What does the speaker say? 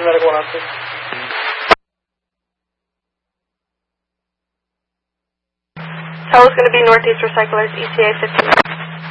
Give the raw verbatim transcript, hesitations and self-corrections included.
medical announcement. Tow is going to be Northeast Recyclers, E T A fifteen.